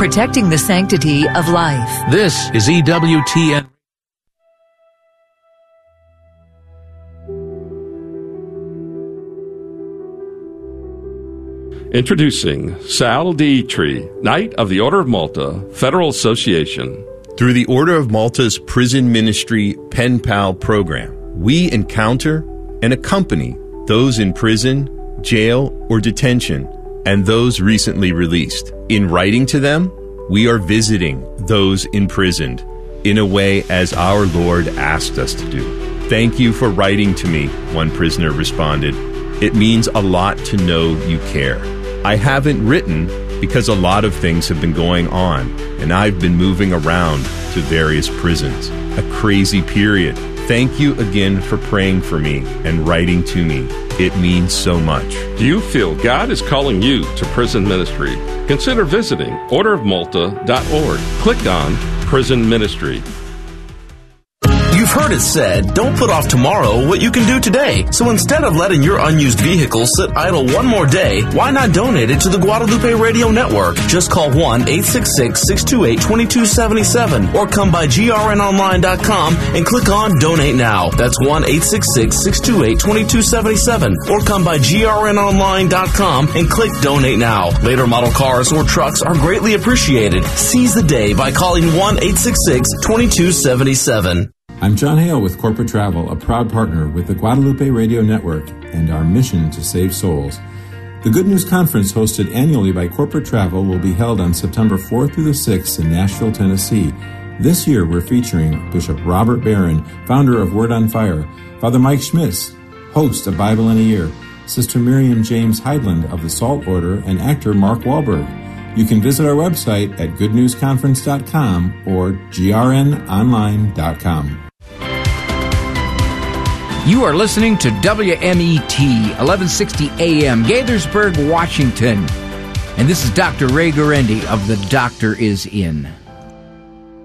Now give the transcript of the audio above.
protecting the sanctity of life. This is EWTN. Introducing Sal Dietrich, Knight of the Order of Malta, Federal Association. Through the Order of Malta's Prison Ministry Pen Pal program, we encounter and accompany those in prison, jail, or detention, and those recently released. In writing to them, we are visiting those imprisoned in a way as our Lord asked us to do. Thank you for writing to me, one prisoner responded. It means a lot to know you care. I haven't written because a lot of things have been going on, and I've been moving around to various prisons. A crazy period. Thank you again for praying for me and writing to me. It means so much. Do you feel God is calling you to prison ministry? Consider visiting orderofmalta.org. Click on Prison Ministry. You've heard it said, don't put off tomorrow what you can do today. So instead of letting your unused vehicle sit idle one more day, why not donate it to the Guadalupe Radio Network? Just call 1-866-628-2277 or come by grnonline.com and click on Donate Now. That's 1-866-628-2277 or come by grnonline.com and click Donate Now. Later model cars or trucks are greatly appreciated. Seize the day by calling 1-866-2277. I'm John Hale with Corporate Travel, a proud partner with the Guadalupe Radio Network and our mission to save souls. The Good News Conference, hosted annually by Corporate Travel, will be held on September 4th through the 6th in Nashville, Tennessee. This year, we're featuring Bishop Robert Barron, founder of Word on Fire, Father Mike Schmitz, host of Bible in a Year, Sister Miriam James Heidland of the Salt Order, and actor Mark Wahlberg. You can visit our website at goodnewsconference.com or grnonline.com. You are listening to WMET 1160 AM, Gaithersburg, Washington. And this is Dr. Ray Guarendi of The Doctor Is In.